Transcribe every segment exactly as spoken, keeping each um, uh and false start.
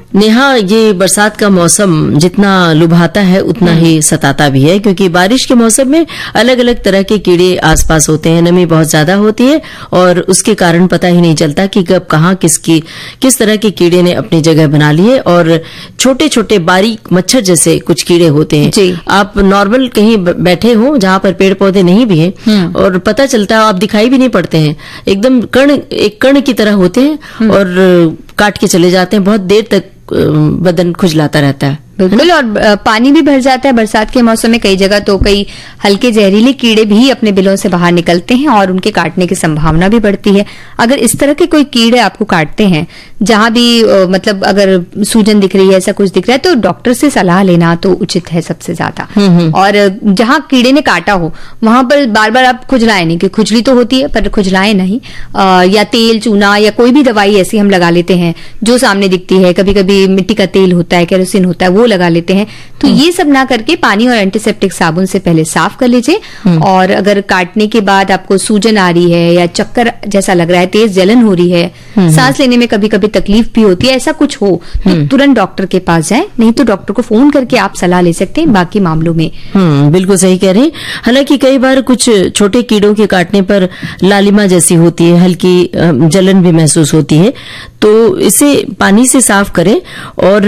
नेहा, ये बरसात का मौसम जितना लुभाता है उतना ही सताता भी है, क्योंकि बारिश के मौसम में अलग अलग तरह के कीड़े आसपास होते हैं। नमी बहुत ज्यादा होती है और उसके कारण पता ही नहीं चलता कि कब कहाँ किसकी किस तरह के कीड़े ने अपनी जगह बना ली है। और छोटे छोटे बारीक मच्छर जैसे कुछ कीड़े होते हैं। आप नॉर्मल कहीं बैठे हो जहां पर पेड़ पौधे नहीं भी हैं और पता चलता है, आप दिखाई भी नहीं पड़ते हैं, एकदम कण एक कण की तरह होते हैं और काट के चले जाते हैं। बहुत देर तक बदन खुजलाता रहता है। बिल्कुल। और पानी भी भर जाता है बरसात के मौसम में कई जगह, तो कई हल्के जहरीले कीड़े भी अपने बिलों से बाहर निकलते हैं और उनके काटने की संभावना भी बढ़ती है। अगर इस तरह के कोई कीड़े आपको काटते हैं, जहां भी मतलब अगर सूजन दिख रही है, ऐसा कुछ दिख रहा है, तो डॉक्टर से सलाह लेना तो उचित है सबसे ज्यादा। और जहां कीड़े ने काटा हो वहां पर बार बार आप खुजलाएं नहीं, क्योंकि खुजली तो होती है पर खुजलाएं नहीं। आ, या तेल, चूना या कोई भी दवाई ऐसी हम लगा लेते हैं जो सामने दिखती है। कभी कभी मिट्टी का तेल होता है, केरोसिन होता है, वो लगा लेते हैं। तो ये सब ना करके पानी और एंटीसेप्टिक साबुन से पहले साफ कर लीजिए। और अगर काटने के बाद आपको सूजन आ रही है या चक्कर जैसा लग रहा है, तेज जलन हो रही है, सांस लेने में कभी कभी तकलीफ भी होती है, ऐसा कुछ हो तो तुरंत डॉक्टर के पास जाएं। नहीं तो डॉक्टर को फोन करके आप सलाह ले सकते हैं बाकी मामलों में। हम्म, बिल्कुल सही कह रहे हैं। हालांकि कई बार कुछ छोटे कीड़ों के काटने पर लालिमा जैसी होती है, हल्की जलन भी महसूस होती है, तो इसे पानी से साफ करें और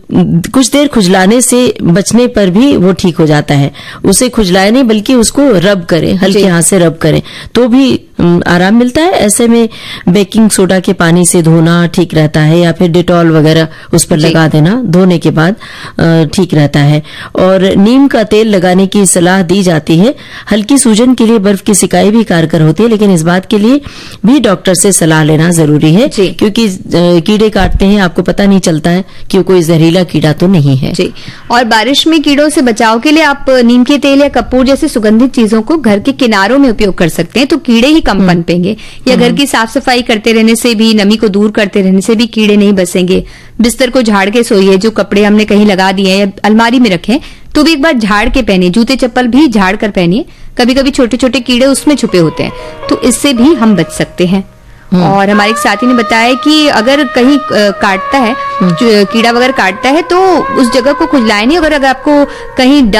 कुछ देर खुजलाने से बचने पर भी वो ठीक हो जाता है। उसे खुजलाए नहीं बल्कि उसको रब करें, हल्के हाथ से रब करें तो भी आराम मिलता है। ऐसे में बेकिंग सोडा के पानी से धोना ठीक रहता है या फिर डिटॉल वगैरह उस पर लगा देना धोने के बाद ठीक रहता है। और नीम का तेल लगाने की सलाह दी जाती है। हल्की सूजन के लिए बर्फ की सिकाई भी कारगर होती है, लेकिन इस बात के लिए भी डॉक्टर से सलाह लेना जरूरी है, क्योंकि कीड़े काटते हैं, आपको पता नहीं चलता है कि वो कोई जहरीला कीड़ा तो नहीं है। जी। और बारिश में कीड़ों से बचाव के लिए आप नीम के तेल या कपूर जैसे सुगंधित चीजों को घर के किनारों में उपयोग कर सकते हैं, तो कीड़े ही कम पनपेंगे। या घर की साफ सफाई करते रहने से भी, नमी को दूर करते रहने से भी कीड़े नहीं बसेंगे। बिस्तर को झाड़ के सोइए, जो कपड़े हमने कहीं लगा दिए हैं अलमारी में रखें तो भी एक बार झाड़ के पहनिए। जूते चप्पल भी झाड़ कर पहनिए, कभी कभी छोटे छोटे कीड़े उसमें छुपे होते हैं, तो इससे भी हम बच सकते हैं। और हमारे एक साथी ने बताया कि अगर कहीं काटता है, कीड़ा वगैरह काटता है, तो उस जगह को खुजलाए नहीं। अगर अगर आपको कहीं